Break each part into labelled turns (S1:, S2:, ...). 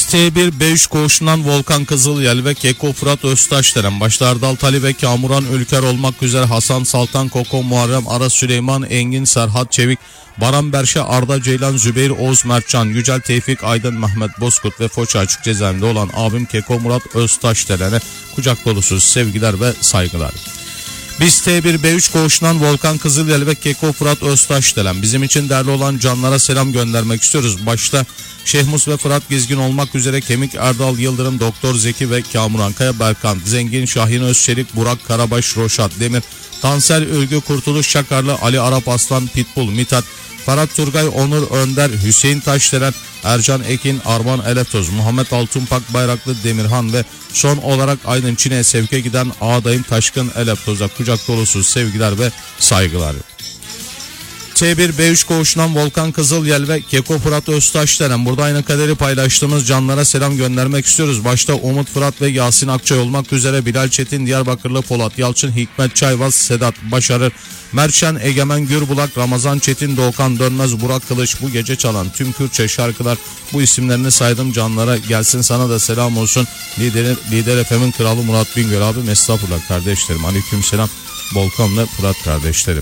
S1: T1 B3 koğuşundan Volkan Kızılyel ve Keko Fırat Öztaşdelen, başta Erdal Tali ve Kamuran Ülker olmak üzere Hasan Saltan, Koko Muharrem, Aras Süleyman, Engin, Serhat Çevik, Baran Berşe, Arda Ceylan, Zübeyir Oğuz Mertcan, Yücel Tevfik Aydın, Mehmet Bozkurt ve Foça Açık cezaevinde olan abim Keko Murat Öztaşdelen'e kucak dolusu sevgiler ve saygılar. Biz T1 B3 koğuşundan Volkan Kızılyel ve Keko Fırat Öztaşdelen, bizim için değerli olan canlara selam göndermek istiyoruz. Başta Şehmus ve Fırat Gizgin olmak üzere Kemik, Erdal Yıldırım, Doktor Zeki ve Kamuran Kaya, Berkan Zengin, Şahin Özçelik, Burak Karabaş, Roşat Demir, Tansel Ülgü, Kurtuluş Çakarlı, Ali Arap Aslan, Pitbull Mithat, Ferhat Turgay, Onur Önder, Hüseyin Taşdelen, Ercan Ekin, Arman Eletoz, Muhammed Altunpak Bayraklı, Demirhan ve son olarak Aydın Çin'e sevke giden ağdayım Taşkın Eletoz'a kucak dolusu sevgiler ve saygılar. T1 B3 koğuşundan Volkan Kızılyel ve Keko Fırat Öztaşdelen, burada aynı kaderi paylaştığımız canlara selam göndermek istiyoruz. Başta Umut Fırat ve Yasin Akçay olmak üzere Bilal Çetin, Diyarbakırlı Polat Yalçın, Hikmet Çayvaz, Sedat Başarır, Mertşen Egemen Gürbulak, Ramazan Çetin, Doğukan Dönmez, Burak Kılıç, bu gece çalan tüm Kürtçe şarkılar, bu isimlerini saydım canlara gelsin, sana da selam olsun. Lider FM'in kralı Murat Bingöl abim, estağfurullah kardeşlerim, aleyküm selam Volkan ve Fırat kardeşlerim.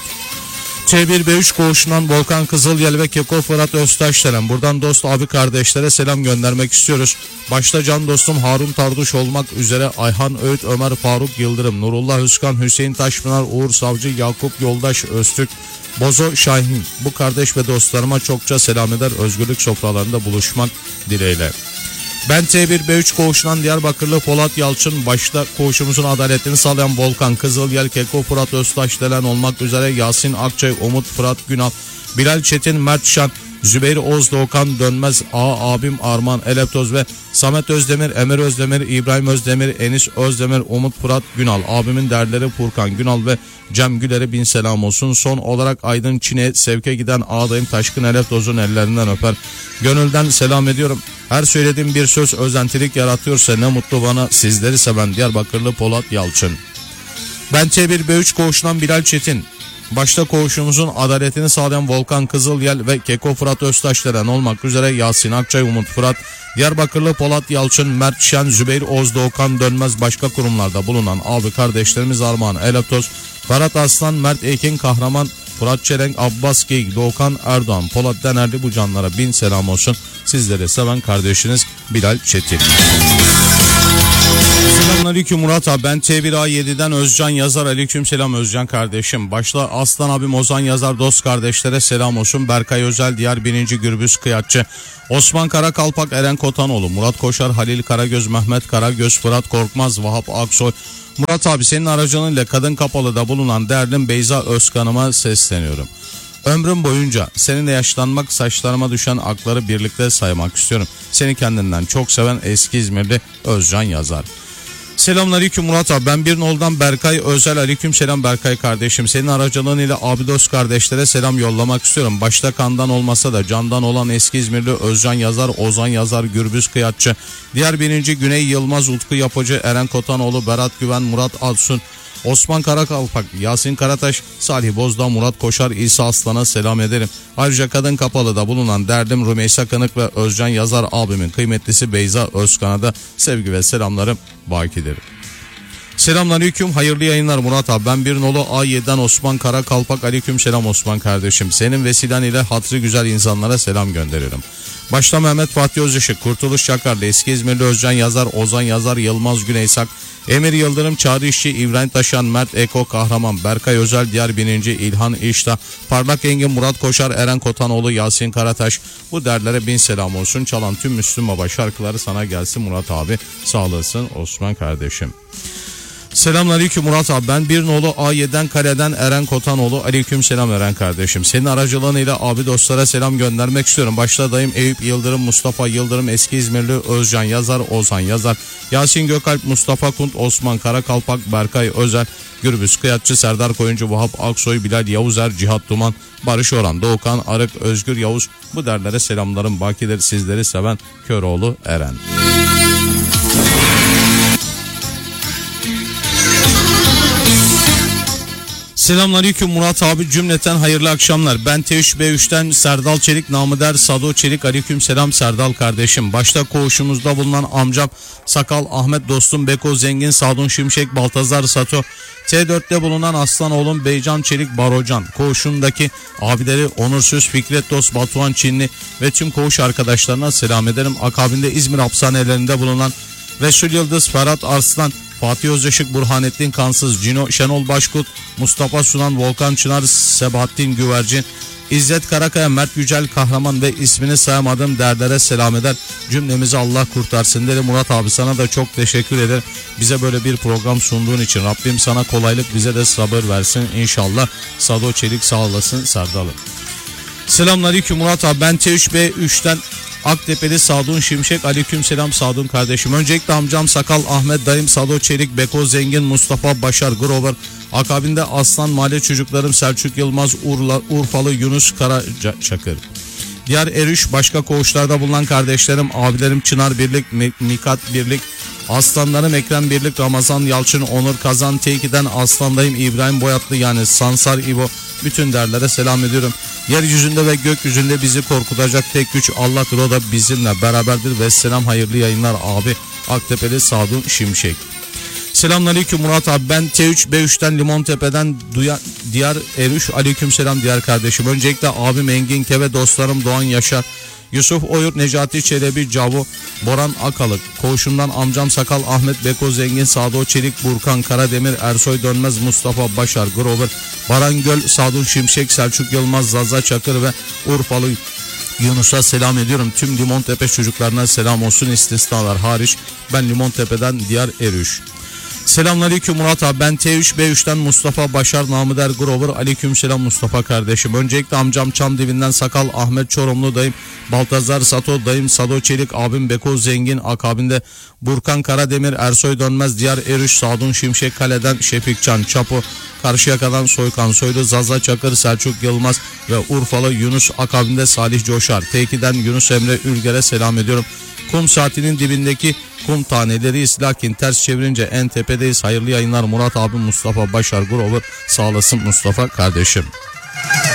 S1: T1 B3 koğuşundan Volkan Kızılyel ve Keko Fırat Öztaşdelen, buradan dost abi kardeşlere selam göndermek istiyoruz. Başta can dostum Harun Tarduş olmak üzere Ayhan Öğüt, Ömer Faruk Yıldırım, Nurullah Özkan, Hüseyin Taşpınar, Uğur Savcı, Yakup Yoldaş Öztürk, Bozo Şahin, bu kardeş ve dostlarıma çokça selam eder, özgürlük sofralarında buluşmak dileğiyle. Ben T1 B3 koğuşundan Diyarbakırlı Polat Yalçın, başta koğuşumuzun adaletini sağlayan Volkan Kızılyel, Keko Fırat Öztaşdelen olmak üzere Yasin Akçay, Umut Fırat Günal, Bilal Çetin, Mert Şan, Zübeyir Oğuz, Doğukan Dönmez, abim Arman Eleptoz ve Samet Özdemir, Emir Özdemir, İbrahim Özdemir, Enis Özdemir, Umut Fırat Günal, abimin derleri Furkan Günal ve Cem Güler'e bin selam olsun. Son olarak Aydın Çin'e sevke giden ağdayım Taşkın Eleptoz'un ellerinden öper, gönülden selam ediyorum. Her söylediğim bir söz özentilik yaratıyorsa ne mutlu bana, sizleri seven Diyarbakırlı Polat Yalçın. Ben T1 B3 koğuşundan Bilal Çetin, başta koğuşumuzun adaletini sağlayan Volkan Kızılyel ve Keko Fırat Öztaşdelen olmak üzere Yasin Akçay, Umut Fırat, Diyarbakırlı Polat Yalçın, Mert Şen, Zübeyir Oğuz, Doğukan Dönmez, başka kurumlarda bulunan abi kardeşlerimiz Armağan Elatoz, Ferhat Aslan, Mert Ekin Kahraman, Fırat Çelenk, Abbas Geyik, Doğukan Erdoğan, Polat Denerli, bu canlara bin selam olsun. Sizleri seven kardeşiniz Bilal Çetin. Selamünaleyküm Murat abi, ben T1A7'den Özcan Yazar, aleyküm selam Özcan kardeşim. Başta Aslan abim Ozan Yazar, dost kardeşlere selam olsun. Berkay Özel, diğer birinci Gürbüz Kıyatçı, Osman Karakalpak, Eren Kotanoğlu, Murat Koşar, Halil Karagöz, Mehmet Karagöz, Fırat Korkmaz, Vahap Aksoy. Murat abi, senin aracılığıyla Kadın Kapalı'da bulunan değerlim Beyza Özkan'ıma sesleniyorum. Ömrüm boyunca seninle yaşlanmak, saçlarıma düşen akları birlikte saymak istiyorum. Seni kendinden çok seven eski İzmirli Özcan Yazar. Selamünaleyküm Murat abi, ben bir noldan Berkay Özel, aleyküm selam Berkay kardeşim. Senin aracılığıyla abi dost kardeşlere selam yollamak istiyorum. Başta kandan olmasa da candan olan eski İzmirli Özcan Yazar, Ozan Yazar, Gürbüz Kıyatçı, diğer birinci Güney Yılmaz, Utku Yapıcı, Eren Kotanoğlu, Berat Güven, Murat Alsun, Osman Karakalpak, Yasin Karataş, Salih Bozdağ, Murat Koşar, İsa Aslan'a selam ederim. Ayrıca Kadın Kapalı'da bulunan derdim Rümeysa Kanık ve Özcan Yazar abimin kıymetlisi Beyza Özkan'a da sevgi ve selamlarım bakidir. Selamünaleyküm, hayırlı yayınlar Murat abi. Ben bir nolu A7'den Osman Karakalpak, aleyküm selam Osman kardeşim. Senin vesilen ile hatırı güzel insanlara selam gönderiyorum. Başta Mehmet Fatih Özışık, Kurtuluş Çakarlı, eski İzmirli Özcan Yazar, Ozan Yazar, Yılmaz Güneysak, Emir Yıldırım, Çağrı İşçi, İbrahim Taşan, Mert Eko Kahraman, Berkay Özel, diğer bininci İlhan İşta, Parlak Engin, Murat Koşar, Eren Kotanoğlu, Yasin Karataş, bu derlere bin selam olsun. Çalan tüm Müslüm Baba şarkıları sana gelsin Murat abi, sağ olasın Osman kardeşim. Selamünaleyküm Murat abi, ben bir nolu A7'den Kale'den Eren Kotanoğlu, aleyküm selam Eren kardeşim. Senin aracılığıyla abi dostlara selam göndermek istiyorum. Başta dayım Eyüp Yıldırım, Mustafa Yıldırım, eski İzmirli Özcan Yazar, Ozan Yazar, Yasin Gökalp, Mustafa Kunt, Osman Karakalpak, Berkay Özel, Gürbüz Kıyatçı, Serdar Koyuncu, Vahap Aksoy, Bilal Yavuzer, Cihat Duman, Barış Orhan, Doğukan Arık, Özgür Yavuz, bu derlere selamlarım bakidir. Sizleri seven Köroğlu Eren. Selamünaleyküm Murat abi, cümleten hayırlı akşamlar. Ben T3B3'ten Serdal Çelik, namı der Sado Çelik. Aleyküm selam Serdal kardeşim. Başta koğuşumuzda bulunan amcam Sakal Ahmet, dostum Beko Zengin, Sadun Şimşek, Baltazar Sato. T4'te bulunan aslan oğlum Beycan Çelik Barocan. Koğuşundaki abileri Onursuz, Fikret Dost, Batuhan Çinli ve tüm koğuş arkadaşlarına selam ederim. Akabinde İzmir hapishanelerinde bulunan Resul Yıldız, Ferhat Arslan, Fatih Özışık, Burhanettin Kansız, Cino Şenol Başkut, Mustafa Sunan, Volkan Çınar, Sebahattin Güvercin, İzzet Karakaya, Mert Yücel Kahraman ve ismini sayamadığım derlere selam eder. Cümlemizi Allah kurtarsın derim. Murat abi, sana da çok teşekkür ederim. Bize böyle bir program sunduğun için Rabbim sana kolaylık, bize de sabır versin inşallah. Sado Çelik sağ olasın Serdal'ım. Selamünaleyküm Murat abi, ben T3B3'ten Aktepe'li Sadun Şimşek. Aleyküm selam Sadun kardeşim. Öncelikle amcam Sakal Ahmet, dayım Sado Çelik, Beko Zengin, Mustafa Başar Grover. Akabinde Aslan Mahalle çocuklarım Selçuk Yılmaz, Urfalı Yunus Karaçakır. Diğer Erüş, başka koğuşlarda bulunan kardeşlerim, abilerim Çınar Birlik, Mikat Birlik, aslanlarım Ekrem Birlik, Ramazan Yalçın, Onur Kazan, T2'den aslandayım İbrahim Boyatlı, yani Sansar İbo. Bütün derlere selam ediyorum. Yeryüzünde ve gökyüzünde bizi korkutacak tek güç Allah'tır, o da bizimle beraberdir. Ve selam, hayırlı yayınlar abi. Aktepe'li Sadun Şimşek. Selamünaleyküm Murat abi, ben T3B3'ten Limontepe'den Diyar Erüş. Aleyküm selam diğer kardeşim. Öncelikle abim Engin Keve, dostlarım Doğan Yaşar, Yusuf Oyur, Necati Çelebi, Cavo, Boran Akalık. Koğuşumdan amcam Sakal Ahmet, Beko Zengin, Sado Çelik, Burkan Karademir, Ersoy Dönmez, Mustafa Başar Grover, Baran Göl, Sadun Şimşek, Selçuk Yılmaz, Zaza Çakır ve Urfalı Yunus'a selam ediyorum. Tüm Limontepe çocuklarına selam olsun, istisnalar hariç. Ben Limontepe'den Diyar Erüş. Selamünaleyküm Murat abi, ben T3B3'ten Mustafa Başar, namı der Grover. Aleyküm selam Mustafa kardeşim. Öncelikle amcam Çamdibi'nden Sakal Ahmet Çorumlu, dayım Baltazar Sato, dayım Sado Çelik, abim Beko Zengin, akabinde Burkan Karademir, Ersoy Dönmez, Diyar Erüş, Sadun Şimşek, Kale'den Şefik Can Çapo, Karşıyaka'dan Soykan Soylu, Zaza Çakır, Selçuk Yılmaz ve Urfalı Yunus, akabinde Salih Coşar. T2'den Yunus Emre Ülger'e selam ediyorum. Kum saatinin dibindeki kum taneleriyiz, lakin ters çevirince en tepedeyiz. Hayırlı yayınlar Murat abi. Mustafa Başar Grover. Sağ olasın Mustafa kardeşim.